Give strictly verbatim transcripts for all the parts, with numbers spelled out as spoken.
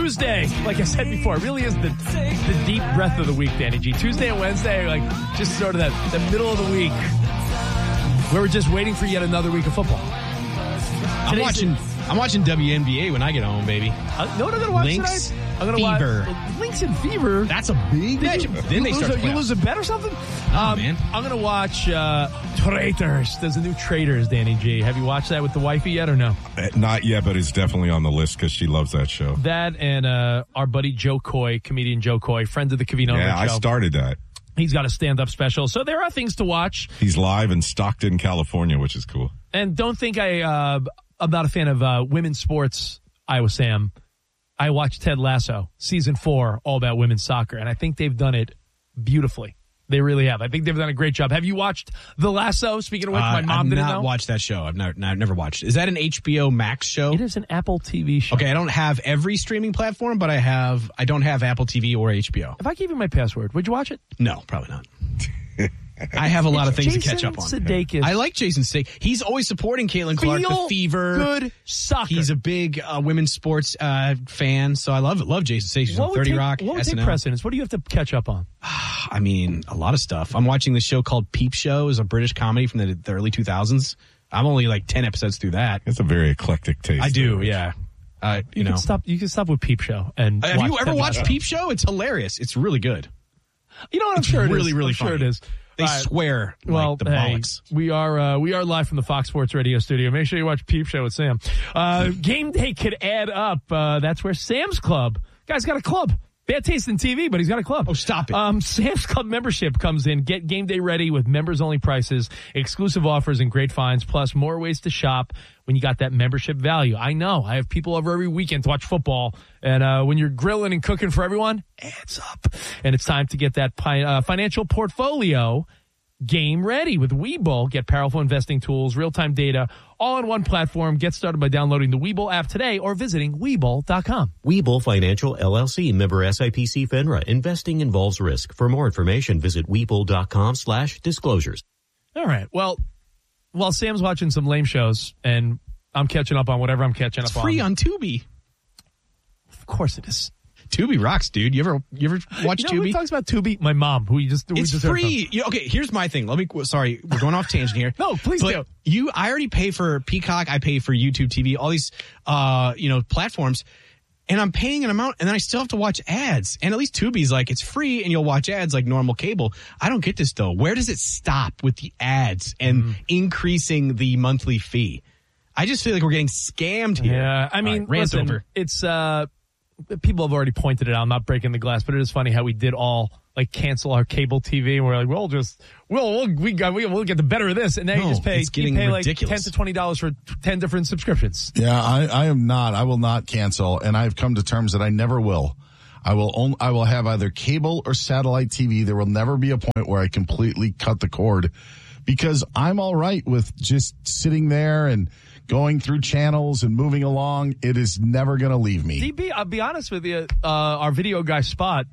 Tuesday, like I said before, it really is the the deep breath of the week, Danny G. Tuesday and Wednesday are like just sort of that the middle of the week where we're just waiting for yet another week of football. I'm watching. I'm watching W N B A when I get home, baby. Uh, know what I'm going to watch Lynx tonight? I'm gonna Fever. watch Lynx and Fever. That's a big match. Then they lose start. a, To you lose a bet or something? Oh, um, man. I'm going to watch uh, Traitors. There's a new Traitors, Danny G. Have you watched that with the wifey yet or no? Uh, Not yet, but it's definitely on the list because she loves that show. That and uh, our buddy Joe Coy, comedian Joe Coy, friend of the Covino Yeah, Rich I Show. started that. He's got a stand-up special. So there are things to watch. He's live in Stockton, California, which is cool. And don't think I, uh, I'm not a fan of uh, women's sports, Iowa Sam. I watched Ted Lasso, season four, all about women's soccer, and I think they've done it beautifully. They really have. I think they've done a great job. Have you watched The Lasso? Speaking of which, my Uh, mom I've didn't not know. watched that show. I've not, I've never watched it. Is that an H B O Max show? It is an Apple T V show. Okay, I don't have every streaming platform, but I have. I don't have Apple T V or H B O. If I gave you my password, would you watch it? No, probably not. I have a lot of things Jason to catch up on. Sudeikis. I like Jason Sudeikis. He's always supporting Caitlin Clark, Feel the Fever. good soccer. He's a big uh, women's sports uh, fan, so I love it. Love Jason Sudeikis. He's what on would thirty take, Rock, What would S N L. take precedence? What do you have to catch up on? I mean, a lot of stuff. I'm watching this show called Peep Show. It's a British comedy from the, the early two thousands. I'm only like ten episodes through that. It's a very eclectic taste. I do, there. yeah. Uh, you, You know, can stop. You can stop with Peep Show and. have watch you ever Ted watched Lasso. Peep Show? It's hilarious. It's really good. You know what? I'm It's sure it is. really, really I'm sure it funny. is. They All right. swear Well, like the hey, bollocks. we are uh, we are live from the Fox Sports Radio studio. Make sure you watch Peep Show with Sam. Uh, game day could add up. Uh, that's where Sam's Club. Guy's got a club. Bad taste in T V, but he's got a club. Oh, stop it. Um, Sam's Club membership comes in. Get game day ready with members-only prices, exclusive offers, and great finds, plus more ways to shop when you got that membership value. I know. I have people over every weekend to watch football, and uh, when you're grilling and cooking for everyone, adds up. And it's time to get that pi- uh, financial portfolio game ready with Webull. Get powerful investing tools, real-time data, all on one platform. Get started by downloading the Webull app today or visiting Webull dot com. Webull Financial, L L C, member S I P C FINRA. Investing involves risk. For more information, visit Webull dot com slash disclosures. All right. Well, while Sam's watching some lame shows and I'm catching up on whatever I'm catching It's up free on. on Tubi. Of course it is. Tubi rocks, dude. You ever you ever watch You know who Tubi? talks about Tubi? My mom, who we just we It's just heard free. You know, okay, here's my thing. Let me. Sorry, we're going off tangent here. No, please but do. You, I already pay for Peacock. I pay for YouTube T V. All these, uh, you know, platforms, and I'm paying an amount, and then I still have to watch ads. And at least Tubi's like it's free, and you'll watch ads like normal cable. I don't get this though. Where does it stop with the ads and Mm. increasing the monthly fee? I just feel like we're getting scammed here. Yeah, I mean, All right, rant listen, over. it's uh, people have already pointed it out. I'm not breaking the glass, but it is funny how we did all like cancel our cable T V, and we're like, we'll just we'll we'll we got we, we'll get the better of this, and now No, you just pay it's getting you pay like ridiculous. ten to twenty dollars for ten different subscriptions. Yeah, I, I am not. I will not cancel, and I've come to terms that I never will. I will only, I will have either cable or satellite T V. There will never be a point where I completely cut the cord because I'm all right with just sitting there and going through channels and moving along. It is never going to leave me. D B, I'll be honest with you, uh, our video guy Spot,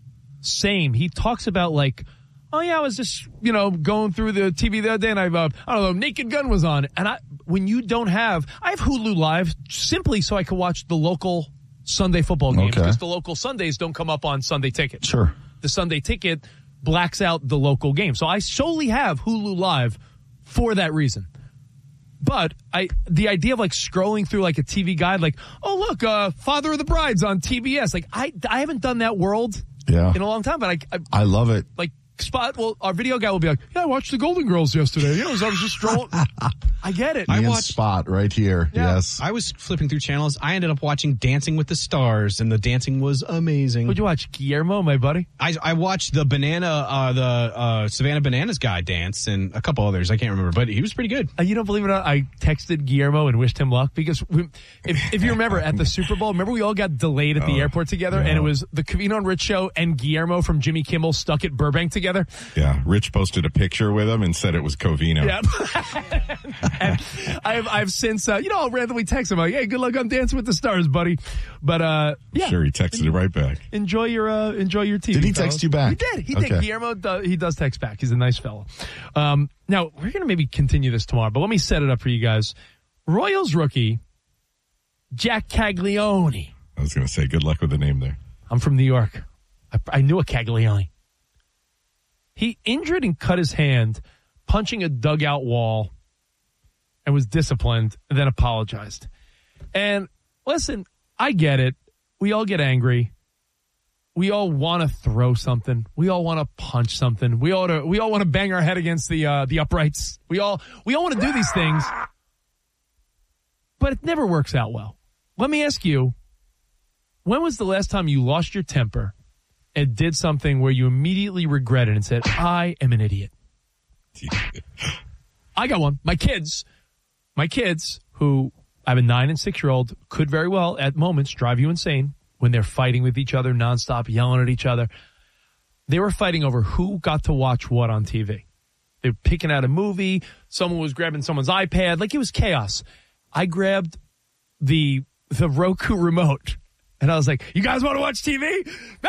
same. He talks about like, oh yeah, I was just, you know, going through the T V the other day and I've, uh, I don't know, Naked Gun was on. And I, when you don't have, I have Hulu Live simply so I can watch the local Sunday football games Okay. because the local Sundays don't come up on Sunday Ticket. Sure. The Sunday Ticket blacks out the local game. So I solely have Hulu Live for that reason. But I, the idea of like scrolling through like a T V guide, like, oh look, uh, Father of the Bride's on T B S. Like I, I haven't done that world Yeah. in a long time, but I, I I love it. like Spot. Well, our video guy will be like, yeah, I watched the Golden Girls yesterday. You know, so I was just strolling. I get it. Me I and watched- Spot right here. Yeah, Yes. I was flipping through channels. I ended up watching Dancing with the Stars, and the dancing was amazing. What'd you watch, Guillermo, my buddy? I, I watched the banana, uh, the uh, Savannah Bananas guy dance, and a couple others. I can't remember, but he was pretty good. Uh, you don't believe it or not, I texted Guillermo and wished him luck because we, if, if you remember at the Super Bowl, remember we all got delayed at the Oh, airport together, yeah. and it was the Covino and Rich show and Guillermo from Jimmy Kimmel stuck at Burbank together. Yeah, Rich posted a picture with him and said it was Covino. Yeah. And I've I've since uh, you know I'll randomly text him like, hey, good luck on Dancing with the Stars, buddy. But uh, yeah, Sure, he texted it right back. enjoy your uh, enjoy your T V. Did he fellas. text you back? He did. He Okay. did. Guillermo does, he does text back. He's a nice fellow. Um, now we're gonna maybe continue this tomorrow, but let me set it up for you guys. Royals rookie Jack Caglione. Oh, was going to say, good luck with the name there. I'm from New York. I, I knew a Caglione. He injured and cut his hand punching a dugout wall and was disciplined and then apologized. And listen, I get it. We all get angry. We all want to throw something. We all want to punch something. We all to, we all want to bang our head against the uh, the uprights. We all we all want to do these things, but it never works out well. Let me ask you, when was the last time you lost your temper and did something where you immediately regretted and said, I am an idiot? I got one. My kids, my kids who I have a nine and six year old could very well at moments drive you insane when they're fighting with each other nonstop, yelling at each other. They were fighting over who got to watch what on T V. They were picking out a movie. Someone was grabbing someone's iPad. Like it was chaos. I grabbed the the Roku remote. And I was like, you guys want to watch T V?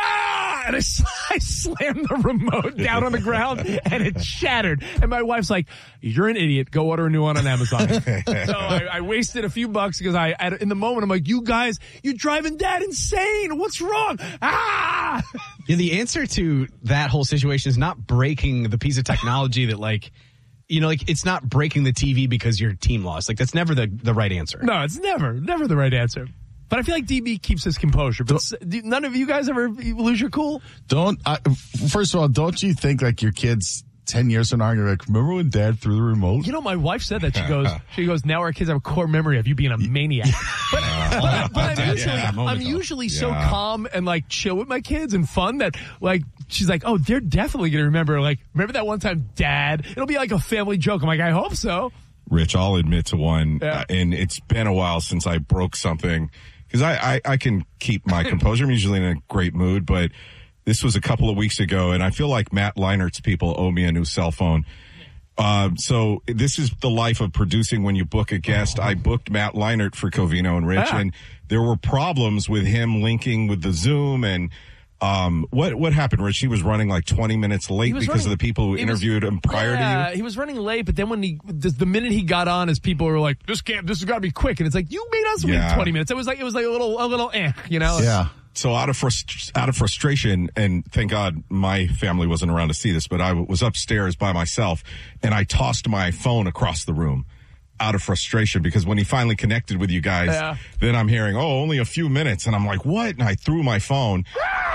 Ah! And I, I slammed the remote down on the ground and it shattered. And my wife's like, you're an idiot. Go order a new one on Amazon. So I, I wasted a few bucks because I, at, in the moment, I'm like, you guys, you're driving Dad insane. What's wrong? Ah! Yeah, the answer to that whole situation is not breaking the piece of technology that, like, you know, like it's not breaking the T V because your team lost. Like that's never the, the right answer. No, it's never, never the right answer. But I feel like D B keeps his composure. But do, none of you guys ever lose your cool? Don't, I, first of all, don't you think like your kids ten years from now are like, remember when Dad threw the remote? You know, my wife said that. She goes, she goes, now our kids have a core memory of you being a maniac. But, but, but I'm usually, yeah, I'm usually so Yeah. calm and like chill with my kids and fun that like, she's like, oh, they're definitely going to remember. Like, remember that one time Dad? It'll be like a family joke. I'm like, I hope so. Rich, I'll admit to one, Yeah. uh, and it's been a while since I broke something, because I, I, I can keep my composure. I'm usually in a great mood, but this was a couple of weeks ago, and I feel like Matt Leinert's people owe me a new cell phone. Uh, so this is the life of producing when you book a guest. I booked Matt Leinart for Covino and Rich, Ah. and there were problems with him linking with the Zoom and Um, what, what happened, Rich? He was running like twenty minutes late because running, of the people who interviewed was, him prior yeah, to you? he was running late, but then when he, the, the minute he got on, his people were like, this can't, this has got to be quick. And it's like, you made us Yeah. wait twenty minutes. It was like, it was like a little, a little eh, you know? Yeah. So out of frust- out of frustration, and thank God my family wasn't around to see this, but I w- was upstairs by myself, and I tossed my phone across the room out of frustration, because when he finally connected with you guys, Yeah. then I'm hearing, oh, only a few minutes, and I'm like, what? And I threw my phone.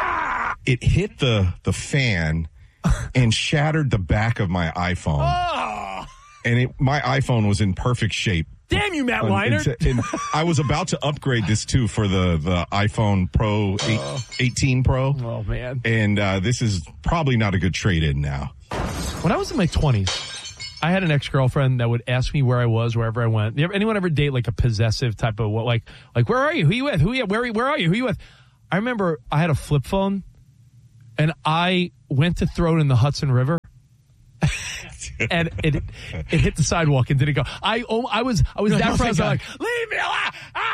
It hit the the fan and shattered the back of my iPhone. Oh, And it, my iPhone was in perfect shape. damn you, Matt And- Leinart. and- and I was about to upgrade this too for the, the iPhone Pro eight, eighteen Pro. Oh, man. And uh, this is probably not a good trade-in now. When I was in my twenties, I had an ex-girlfriend that would ask me where I was wherever I went. You ever- Anyone ever date like a possessive type of what? Like, like where are you? Who you with? Who you? Where? Where are you? Who you with? I remember I had a flip phone, and I went to throw it in the Hudson River, and it it hit the sidewalk and didn't go. I oh, I was I was No, that no, friends. thank I'm like, leave me alone!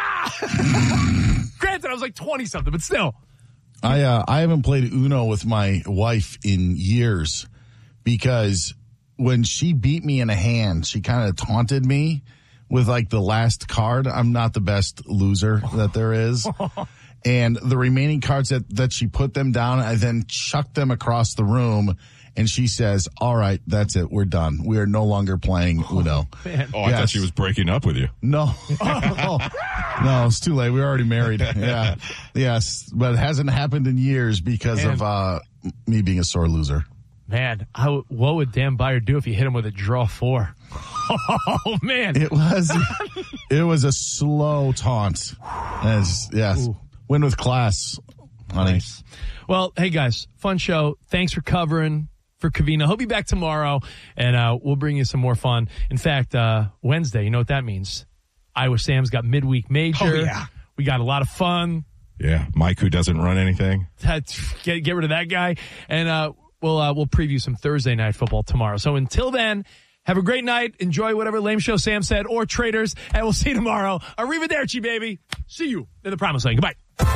Ah! Granted, I was like twenty something, but still. I uh, I haven't played Uno with my wife in years, because when she beat me in a hand, she kind of taunted me with like the last card. I'm not the best loser that there is. And the remaining cards that, that she put them down, I then chucked them across the room, and she says, all right, that's it. We're done. We are no longer playing Uno. Man. Oh, I Yes. thought she was breaking up with you. No. no, no, it's too late. We're already married. Yeah. Yes. But it hasn't happened in years because Man. of uh, me being a sore loser. Man, how, what would Dan Byer do if you hit him with a draw four? Oh, man. It was, it was a slow taunt. Yes. yes. Ooh. Win with class, honey. Nice. Well, hey, guys, fun show. Thanks for covering for Covino. He'll be back tomorrow, and uh, we'll bring you some more fun. In fact, uh, Wednesday, you know what that means? Iowa Sam's got midweek major. Oh, yeah. We got a lot of fun. Yeah. Mike, who doesn't run anything. Get, get rid of that guy. And uh, we'll uh, we'll preview some Thursday night football tomorrow. So until then, have a great night. Enjoy whatever lame show Sam said, or Traders, and we'll see you tomorrow. Arrivederci, baby. See you in the Promised Land. Goodbye.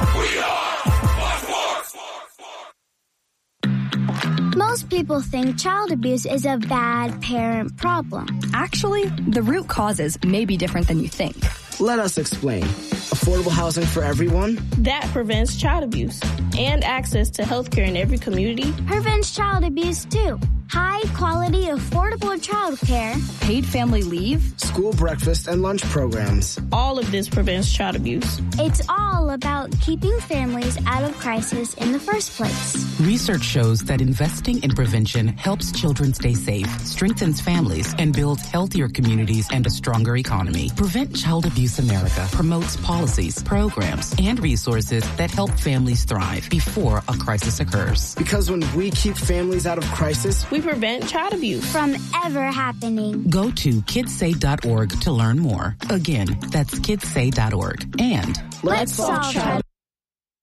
Most people think child abuse is a bad parent problem. Actually, the root causes may be different than you think. Let us explain. A affordable housing for everyone. That prevents child abuse. And access to health care in every community. Prevents child abuse, too. High quality, affordable child care. Paid family leave. School breakfast and lunch programs. All of this prevents child abuse. It's all about keeping families out of crisis in the first place. Research shows that investing in prevention helps children stay safe, strengthens families, and builds healthier communities and a stronger economy. Prevent Child Abuse America promotes policies, programs, and resources that help families thrive before a crisis occurs. Because when we keep families out of crisis, we prevent child abuse from ever happening. Go to kids say dot org to learn more. Again, that's kids say dot org. And let's solve child